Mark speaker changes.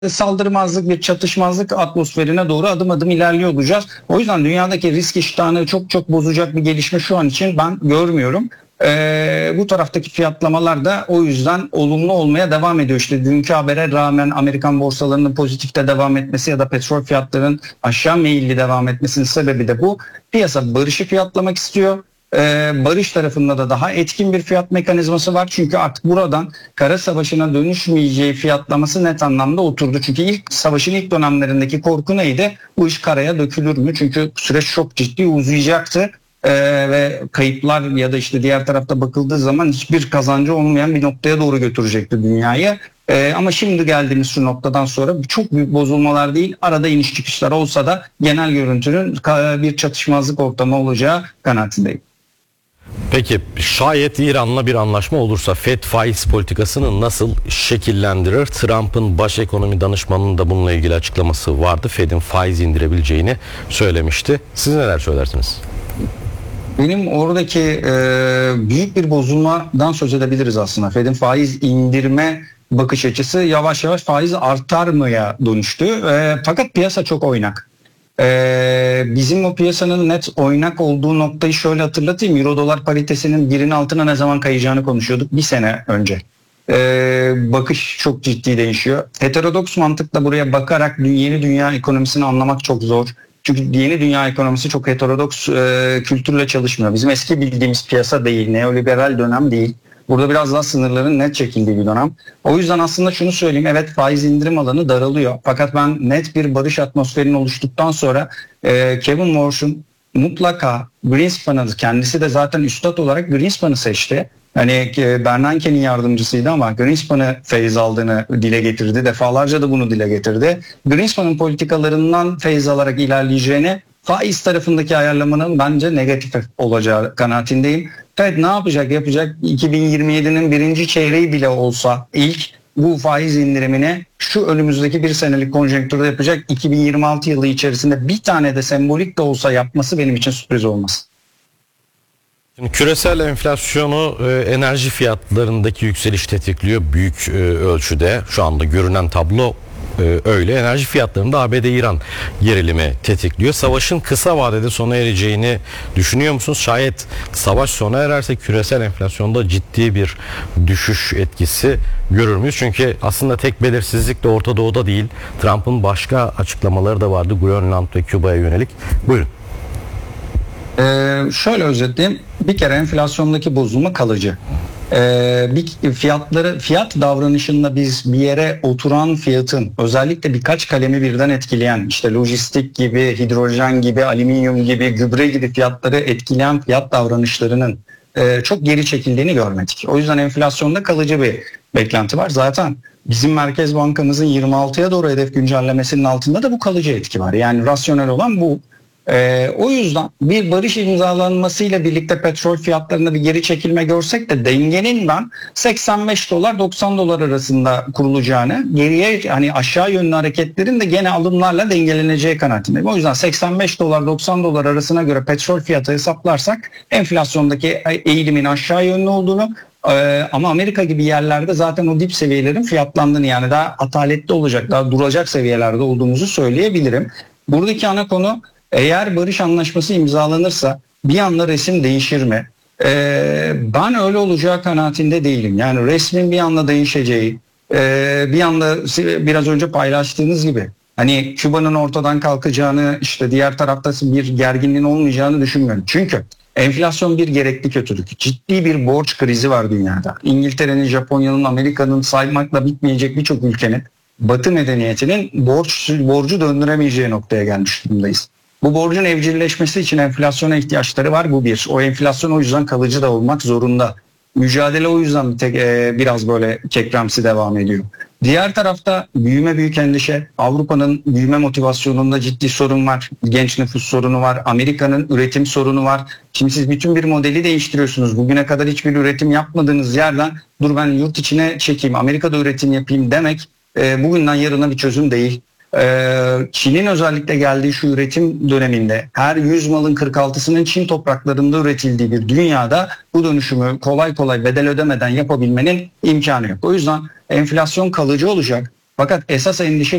Speaker 1: saldırmazlık, bir çatışmazlık atmosferine doğru adım adım ilerliyor olacağız. O yüzden dünyadaki risk iştahını çok çok bozacak bir gelişme şu an için ben görmüyorum. Bu taraftaki fiyatlamalar da o yüzden olumlu olmaya devam ediyor. İşte dünkü habere rağmen Amerikan borsalarının pozitifte devam etmesi ya da petrol fiyatlarının aşağı meyilli devam etmesinin sebebi de bu. Piyasa barışı fiyatlamak istiyor. Barış tarafında da daha etkin bir fiyat mekanizması var. Çünkü artık buradan kara savaşına dönüşmeyeceği fiyatlaması net anlamda oturdu. Çünkü savaşın ilk dönemlerindeki korku neydi? Bu iş karaya dökülür mü? Çünkü süreç çok ciddi uzayacaktı. Ve kayıplar ya da işte diğer tarafta bakıldığı zaman hiçbir kazancı olmayan bir noktaya doğru götürecekti dünyayı. Ama şimdi geldiğimiz şu noktadan sonra çok büyük bozulmalar değil, arada iniş çıkışlar olsa da genel görüntünün bir çatışmazlık ortamı olacağı kanaatindeyim.
Speaker 2: Peki şayet İran'la bir anlaşma olursa FED faiz politikasını nasıl şekillendirir? Trump'ın baş ekonomi danışmanının da bununla ilgili açıklaması vardı. FED'in faiz indirebileceğini söylemişti. Siz neler söylersiniz?
Speaker 1: Benim oradaki büyük bir bozulmadan söz edebiliriz aslında. FED'in faiz indirme bakış açısı yavaş yavaş faiz artar mıya dönüştü. Fakat piyasa çok oynak. Bizim o piyasanın net oynak olduğu noktayı şöyle hatırlatayım. Euro dolar paritesinin birin altına ne zaman kayacağını konuşuyorduk bir sene önce. Bakış çok ciddi değişiyor. Heterodoks mantıkla buraya bakarak yeni dünya ekonomisini anlamak çok zor. Çünkü yeni dünya ekonomisi çok heterodoks kültürle çalışmıyor. Bizim eski bildiğimiz piyasa değil, neoliberal dönem değil. Burada biraz daha sınırların net çekildiği bir dönem. O yüzden aslında şunu söyleyeyim, evet faiz indirim alanı daralıyor. Fakat ben net bir barış atmosferinin oluştuktan sonra Kevin Warsh'un mutlaka Greenspan'ı, kendisi de zaten üstad olarak Greenspan'ı seçti. Hani Bernanke'nin yardımcısıydı ama Greenspan'ı feyz aldığını dile getirdi. Defalarca da bunu dile getirdi. Greenspan'ın politikalarından feyz alarak ilerleyeceğini, faiz tarafındaki ayarlamanın bence negatif olacağı kanaatindeyim. Fed ne yapacak? 2027'nin birinci çeyreği bile olsa ilk bu faiz indirimini şu önümüzdeki bir senelik konjonktürde yapacak. 2026 yılı içerisinde bir tane de sembolik de olsa yapması benim için sürpriz olmaz.
Speaker 2: Şimdi küresel enflasyonu enerji fiyatlarındaki yükseliş tetikliyor büyük ölçüde. Şu anda görünen tablo öyle. Enerji fiyatlarında ABD-İran gerilimi tetikliyor. Savaşın kısa vadede sona ereceğini düşünüyor musunuz? Şayet savaş sona ererse küresel enflasyonda ciddi bir düşüş etkisi görür müyüz? Çünkü aslında tek belirsizlik de Orta Doğu'da değil. Trump'ın başka açıklamaları da vardı Grönland ve Küba'ya yönelik. Buyurun.
Speaker 1: Şöyle özetleyeyim. Bir kere enflasyondaki bozulma kalıcı. Fiyat davranışında biz bir yere oturan fiyatın özellikle birkaç kalemi birden etkileyen, işte lojistik gibi, hidrojen gibi, alüminyum gibi, gübre gibi fiyatları etkileyen fiyat davranışlarının çok geri çekildiğini görmedik. O yüzden enflasyonda kalıcı bir beklenti var. Zaten bizim Merkez Bankamızın 26'ya doğru hedef güncellemesinin altında da bu kalıcı etki var. Yani rasyonel olan bu. O yüzden bir barış imzalanmasıyla birlikte petrol fiyatlarında bir geri çekilme görsek de dengenin ben 85 dolar 90 dolar arasında kurulacağını, geriye hani aşağı yönlü hareketlerin de gene alımlarla dengeleneceği kanaatindeyim. O yüzden 85 dolar 90 dolar arasına göre petrol fiyatı hesaplarsak enflasyondaki eğilimin aşağı yönlü olduğunu, ama Amerika gibi yerlerde zaten o dip seviyelerin fiyatlandığını, yani daha ataletli olacak, daha duracak seviyelerde olduğumuzu söyleyebilirim. Buradaki ana konu, eğer barış anlaşması imzalanırsa bir anda resim değişir mi? Ben öyle olacağı kanaatinde değilim. Yani resmin bir anda değişeceği, bir anda biraz önce paylaştığınız gibi hani Küba'nın ortadan kalkacağını, işte diğer tarafta bir gerginliğin olmayacağını düşünmüyorum. Çünkü enflasyon bir gerekli kötülük. Ciddi bir borç krizi var dünyada. İngiltere'nin, Japonya'nın, Amerika'nın, saymakla bitmeyecek birçok ülkenin, Batı medeniyetinin borcu döndüremeyeceği noktaya gelmiş durumdayız. Bu borcun evcilleşmesi için enflasyona ihtiyaçları var. Bu bir. O enflasyon o yüzden kalıcı da olmak zorunda. Mücadele o yüzden biraz böyle kekremsi devam ediyor. Diğer tarafta büyüme büyük endişe. Avrupa'nın büyüme motivasyonunda ciddi sorun var. Genç nüfus sorunu var. Amerika'nın üretim sorunu var. Şimdi siz bütün bir modeli değiştiriyorsunuz. Bugüne kadar hiçbir üretim yapmadığınız yerden dur ben yurt içine çekeyim, Amerika'da üretim yapayım demek bugünden yarına bir çözüm değil. Çin'in özellikle geldiği şu üretim döneminde her 100 malın 46'sının Çin topraklarında üretildiği bir dünyada bu dönüşümü kolay kolay bedel ödemeden yapabilmenin imkanı yok. O yüzden enflasyon kalıcı olacak. Fakat esas endişe